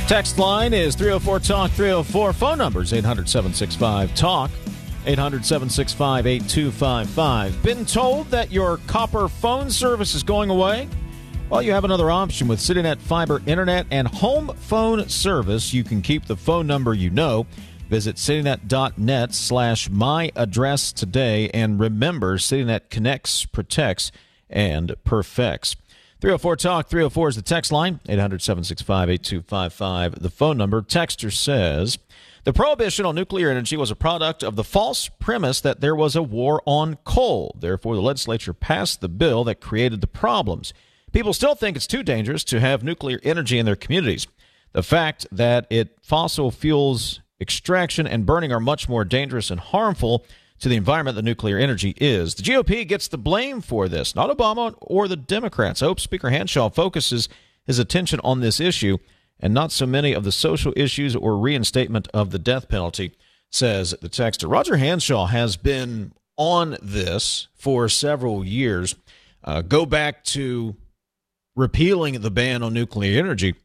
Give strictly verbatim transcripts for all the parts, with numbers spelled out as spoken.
Text line is three oh four talk three oh four. Phone number is eight hundred, seven six five, talk, eight hundred, seven six five, eight two five five. Been told that your copper phone service is going away? Well, you have another option with CityNet Fiber Internet and Home Phone Service. You can keep the phone number you know. Visit citynet.net slash my address today. And remember, CityNet connects, protects, and perfects. three oh four talk three oh four is the text line, eight hundred, seven six five, eight two five five. The phone number. Texter says, the prohibition on nuclear energy was a product of the false premise that there was a war on coal. Therefore, the legislature passed the bill that created the problems. People still think it's too dangerous to have nuclear energy in their communities. The fact that it fossil fuels extraction and burning are much more dangerous and harmful to the environment than nuclear energy is. The G O P gets the blame for this, not Obama or the Democrats. I hope Speaker Hanshaw focuses his attention on this issue and not so many of the social issues or reinstatement of the death penalty, says the texter. Roger Hanshaw has been on this for several years. Uh, go back to repealing the ban on nuclear energy.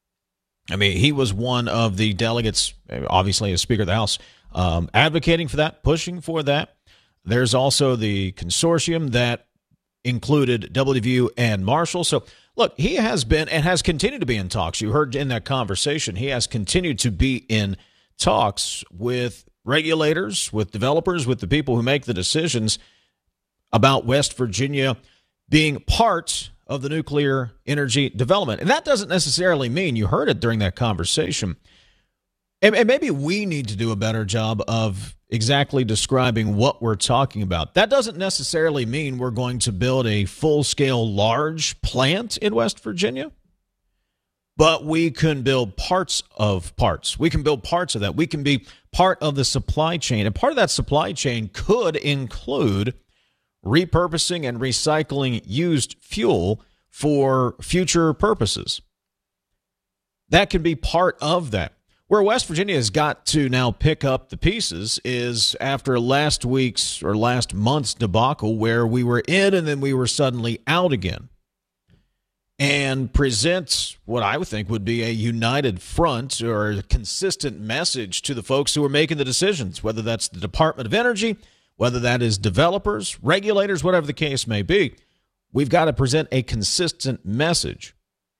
I mean, he was one of the delegates, obviously as Speaker of the House, um, advocating for that, pushing for that. There's also the consortium that included W V U and Marshall. So, look, he has been and has continued to be in talks. You heard in that conversation, he has continued to be in talks with regulators, with developers, with the people who make the decisions about West Virginia being part of the nuclear energy development. And that doesn't necessarily mean, you heard it during that conversation, and, and maybe we need to do a better job of exactly describing what we're talking about. That doesn't necessarily mean we're going to build a full-scale large plant in West Virginia, but we can build parts of parts. We can build parts of that. We can be part of the supply chain. And part of that supply chain could include repurposing and recycling used fuel for future purposes. That can be part of that. Where West Virginia has got to now pick up the pieces is after last week's or last month's debacle where we were in and then we were suddenly out again, and present what I would think would be a united front or a consistent message to the folks who are making the decisions, whether that's the Department of Energy, whether that is developers, regulators, whatever the case may be. We've got to present a consistent message.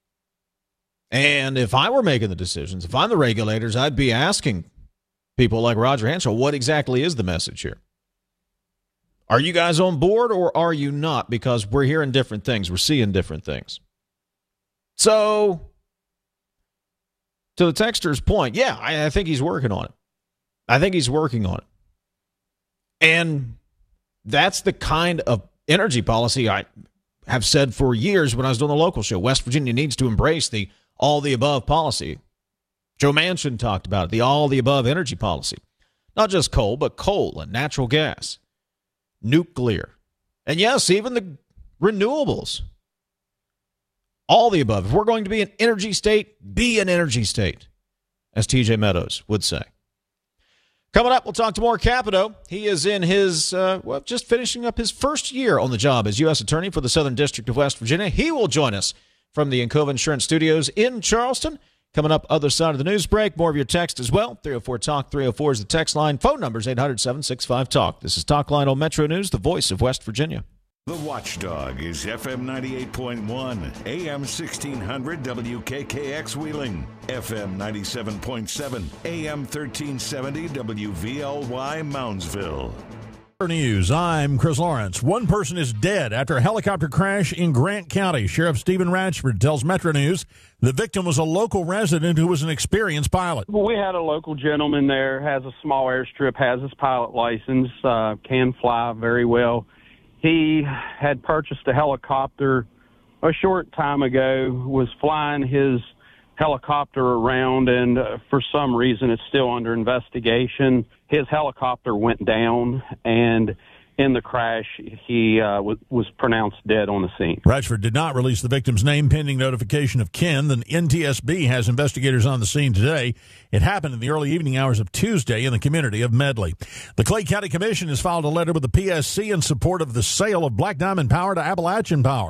And if I were making the decisions, if I'm the regulators, I'd be asking people like Roger Hanshaw, what exactly is the message here? Are you guys on board or are you not? Because we're hearing different things. We're seeing different things. So, to the texter's point, yeah, I, I think he's working on it. I think he's working on it. And that's the kind of energy policy I have said for years when I was doing the local show. West Virginia needs to embrace the all-the-above policy. Joe Manchin talked about it, the all-the-above energy policy. Not just coal, but coal and natural gas, nuclear, and yes, even the renewables. All the above. If we're going to be an energy state, be an energy state, as T J Meadows would say. Coming up, we'll talk to Moore Capito. He is in his, uh, well, just finishing up his first year on the job as U S Attorney for the Southern District of West Virginia. He will join us from the Encova Insurance Studios in Charleston. Coming up, other side of the news break. More of your text as well. three oh four talk three oh four is the text line. Phone number is eight hundred, seven six five, talk. This is Talk Line on Metro News, the voice of West Virginia. The Watchdog is F M ninety-eight point one, A M sixteen hundred W K K X Wheeling, F M ninety-seven point seven, A M thirteen seventy W V L Y Moundsville. News. I'm Chris Lawrence. One person is dead after a helicopter crash in Grant County. Sheriff Stephen Ratchford tells Metro News the victim was a local resident who was an experienced pilot. We had a local gentleman there, has a small airstrip, has his pilot license, uh, can fly very well. He had purchased a helicopter a short time ago, was flying his helicopter around, and uh, for some reason it's still under investigation. His helicopter went down, and in the crash, he uh, w- was pronounced dead on the scene. Ratchford did not release the victim's name pending notification of kin. The N T S B has investigators on the scene today. It happened in the early evening hours of Tuesday in the community of Medley. The Clay County Commission has filed a letter with the P S C in support of the sale of Black Diamond Power to Appalachian Power.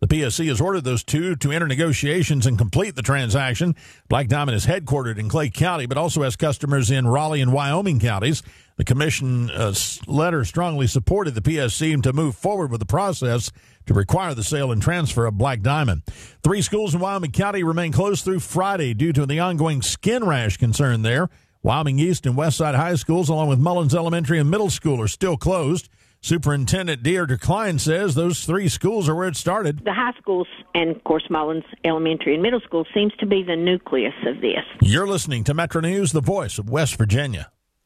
The P S C has ordered those two to enter negotiations and complete the transaction. Black Diamond is headquartered in Clay County, but also has customers in Raleigh and Wyoming counties. The commission uh, letter strongly supported the P S C to move forward with the process to require the sale and transfer of Black Diamond. Three schools in Wyoming County remain closed through Friday due to the ongoing skin rash concern there. Wyoming East and Westside High Schools, along with Mullins Elementary and Middle School, are still closed. Superintendent Deirdre Klein says those three schools are where it started. The high schools and, of course, Mullins Elementary and Middle School seems to be the nucleus of this. You're listening to Metro News, the voice of West Virginia.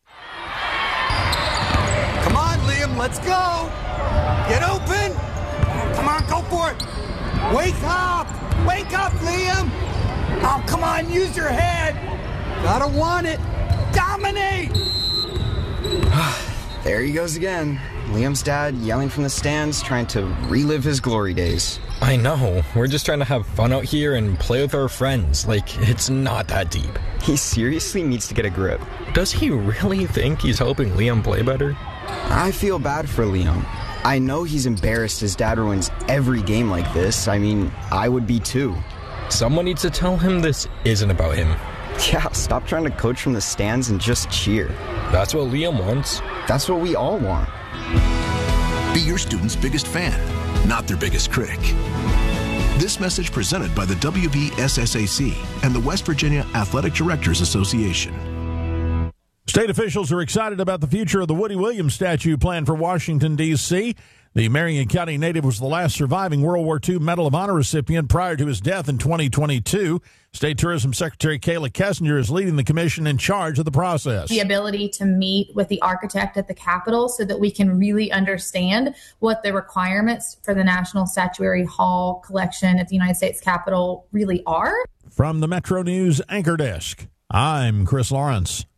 Come on, Liam, let's go. Get open. Come on, go for it. Wake up. Wake up, Liam. Oh, come on, use your head. Gotta want it. Dominate. There he goes again. Liam's dad yelling from the stands, trying to relive his glory days. I know. We're just trying to have fun out here and play with our friends. Like, it's not that deep. He seriously needs to get a grip. Does he really think he's helping Liam play better? I feel bad for Liam. I know he's embarrassed his dad ruins every game like this. I mean, I would be too. Someone needs to tell him this isn't about him. Yeah, stop trying to coach from the stands and just cheer. That's what Liam wants. That's what we all want. Be your student's biggest fan, not their biggest critic. This message presented by the W B S S A C and the West Virginia Athletic Directors Association. State officials are excited about the future of the Woody Williams statue planned for Washington, D C The Marion County native was the last surviving World War Two Medal of Honor recipient prior to his death in twenty twenty-two. State Tourism Secretary Kayla Kessinger is leading the commission in charge of the process. The ability to meet with the architect at the Capitol so that we can really understand what the requirements for the National Statuary Hall collection at the United States Capitol really are. From the Metro News Anchor Desk, I'm Chris Lawrence.